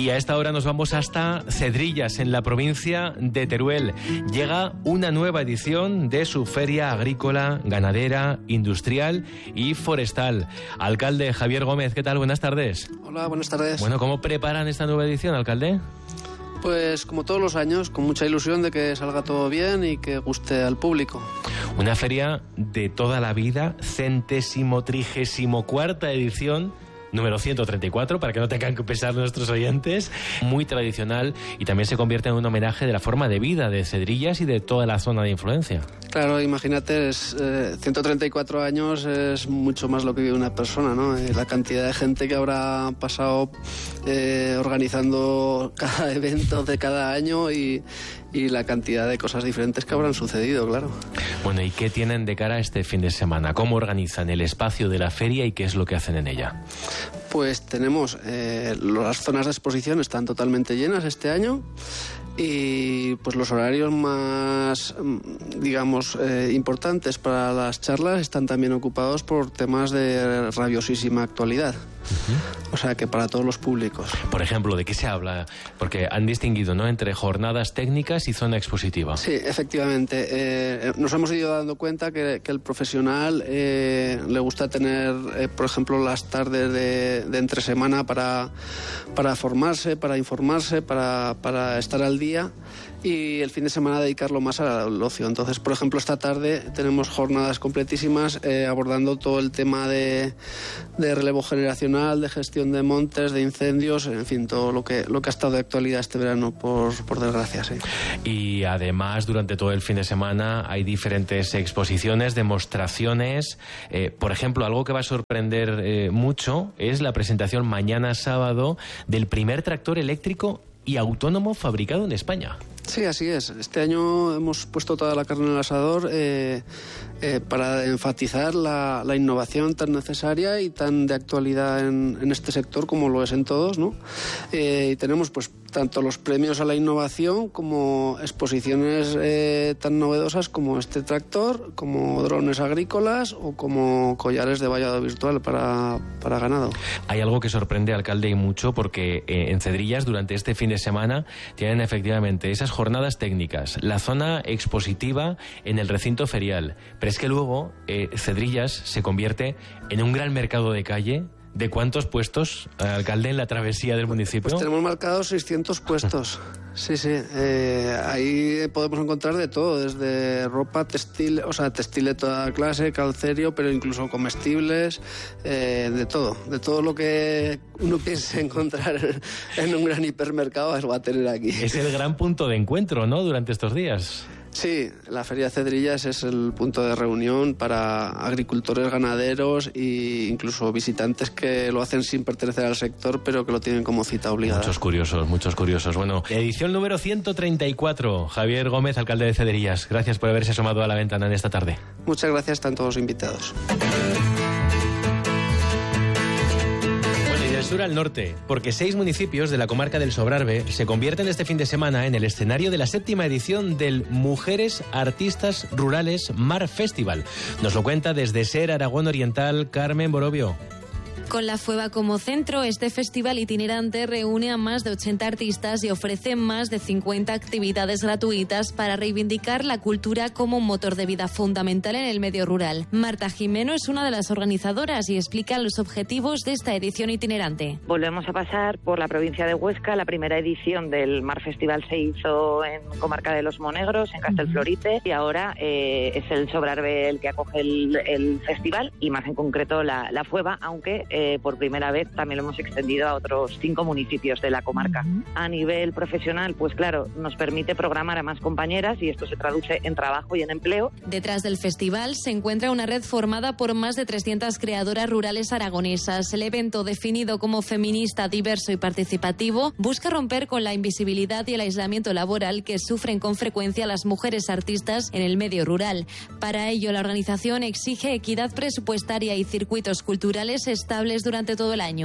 Y a esta hora nos vamos hasta Cedrillas, en la provincia de Teruel. Llega una nueva edición de su feria agrícola, ganadera, industrial y forestal. Alcalde Javier Gómez, ¿qué tal? Buenas tardes. Hola, buenas tardes. Bueno, ¿cómo preparan esta nueva edición, alcalde? Pues como todos los años, con mucha ilusión de que salga todo bien y que guste al público. Una feria de toda la vida, 134ª edición, número 134, para que no tengan que pesar nuestros oyentes, muy tradicional, y también se convierte en un homenaje de la forma de vida de Cedrillas y de toda la zona de influencia. Claro, imagínate, 134 años es mucho más lo que vive una persona, ¿no? La cantidad de gente que habrá pasado organizando cada evento de cada año y la cantidad de cosas diferentes que habrán sucedido, claro. Bueno, ¿y qué tienen de cara a este fin de semana? ¿Cómo organizan el espacio de la feria y qué es lo que hacen en ella? Pues tenemos, las zonas de exposición están totalmente llenas este año y pues los horarios más, digamos, importantes para las charlas están también ocupados por temas de rabiosísima actualidad. O sea que para todos los públicos. Por ejemplo, ¿de qué se habla? Porque han distinguido, ¿no?, entre jornadas técnicas y zona expositiva. Sí, efectivamente. Nos hemos ido dando cuenta que el profesional le gusta tener, por ejemplo, las tardes de entre semana para formarse, para informarse, para estar al día, y el fin de semana dedicarlo más al ocio. Entonces, por ejemplo, esta tarde tenemos jornadas completísimas abordando todo el tema de relevo generacional, de gestión de montes, de incendios, en fin, todo lo que ha estado de actualidad este verano, por desgracia, sí. Y además, durante todo el fin de semana hay diferentes exposiciones, demostraciones. Por ejemplo, algo que va a sorprender mucho es la presentación mañana sábado del primer tractor eléctrico y autónomo fabricado en España. Sí, así es. Este año hemos puesto toda la carne en el asador para enfatizar la innovación tan necesaria y tan de actualidad en este sector como lo es en todos, ¿no? Y tenemos pues tanto los premios a la innovación como exposiciones tan novedosas como este tractor, como drones agrícolas o como collares de vallado virtual para ganado. Hay algo que sorprende, alcalde, y mucho, porque en Cedrillas durante este fin de semana tienen efectivamente esas jornadas técnicas, la zona expositiva en el recinto ferial, pero es que luego Cedrillas se convierte en un gran mercado de calle. ¿De cuántos puestos, alcalde, en la travesía del municipio? Pues tenemos marcados 600 puestos. Sí. Ahí podemos encontrar de todo, desde ropa, textil, o sea, textil de toda clase, calcerio, pero incluso comestibles, de todo lo que uno piense encontrar en un gran hipermercado lo va a tener aquí. Es el gran punto de encuentro, ¿no?, durante estos días. Sí, la Feria de Cedrillas es el punto de reunión para agricultores, ganaderos e incluso visitantes que lo hacen sin pertenecer al sector, pero que lo tienen como cita obligada. Muchos curiosos. Bueno, edición número 134. Javier Gómez, alcalde de Cedrillas. Gracias por haberse asomado a la ventana en esta tarde. Muchas gracias, están todos invitados. Sur al norte, porque 6 municipios de la comarca del Sobrarbe se convierten este fin de semana en el escenario de la 7ª edición del Mujeres Artistas Rurales Mar Festival. Nos lo cuenta desde SER Aragón Oriental, Carmen Borovio. Con la FUEVA como centro, este festival itinerante reúne a más de 80 artistas y ofrece más de 50 actividades gratuitas para reivindicar la cultura como un motor de vida fundamental en el medio rural. Marta Jimeno es una de las organizadoras y explica los objetivos de esta edición itinerante. Volvemos a pasar por la provincia de Huesca. La primera edición del Mar Festival se hizo en Comarca de los Monegros, en Castelflorite, y ahora es el Sobrarbe el que acoge el festival, y más en concreto la FUEVA, aunque por primera vez también lo hemos extendido a otros 5 municipios de la comarca. A nivel profesional, pues claro, nos permite programar a más compañeras y esto se traduce en trabajo y en empleo. Detrás del festival se encuentra una red formada por más de 300 creadoras rurales aragonesas. El evento, definido como feminista, diverso y participativo, busca romper con la invisibilidad y el aislamiento laboral que sufren con frecuencia las mujeres artistas en el medio rural. Para ello, la organización exige equidad presupuestaria y circuitos culturales estables durante todo el año.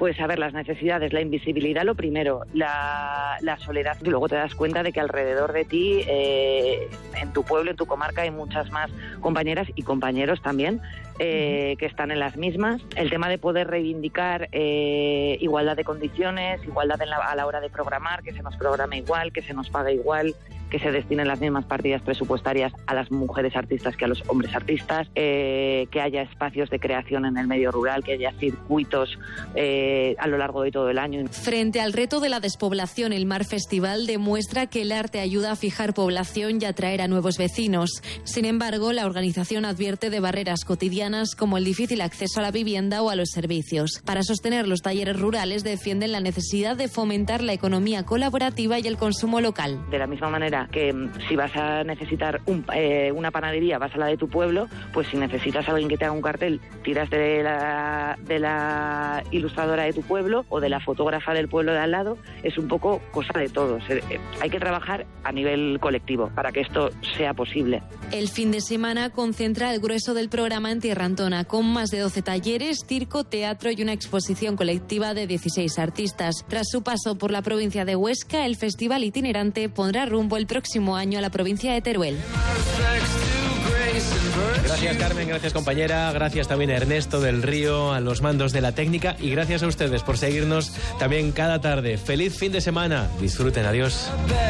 Pues a ver, las necesidades, la invisibilidad, lo primero, la soledad, y luego te das cuenta de que alrededor de ti, en tu pueblo, en tu comarca, hay muchas más compañeras y compañeros también que están en las mismas. El tema de poder reivindicar igualdad de condiciones, igualdad a la hora de programar, que se nos programe igual, que se nos pague igual, que se destinen las mismas partidas presupuestarias a las mujeres artistas que a los hombres artistas, que haya espacios de creación en el medio rural, que haya circuitos a lo largo de todo el año. Frente al reto de la despoblación, el Mar Festival demuestra que el arte ayuda a fijar población y atraer a nuevos vecinos. Sin embargo, la organización advierte de barreras cotidianas como el difícil acceso a la vivienda o a los servicios. Para sostener los talleres rurales defienden la necesidad de fomentar la economía colaborativa y el consumo local. De la misma manera que si vas a necesitar una panadería, vas a la de tu pueblo, pues si necesitas a alguien que te haga un cartel, tiras de la ilustradora de tu pueblo o de la fotógrafa del pueblo de al lado. Es un poco cosa de todos. Hay que trabajar a nivel colectivo para que esto sea posible. El fin de semana concentra el grueso del programa en Tierra Antona, con más de 12 talleres, circo, teatro y una exposición colectiva de 16 artistas. Tras su paso por la provincia de Huesca, el festival itinerante pondrá rumbo el próximo año a la provincia de Teruel. Gracias, Carmen, gracias, compañera, gracias también a Ernesto del Río, a los mandos de la técnica, y gracias a ustedes por seguirnos también cada tarde. Feliz fin de semana, disfruten, adiós.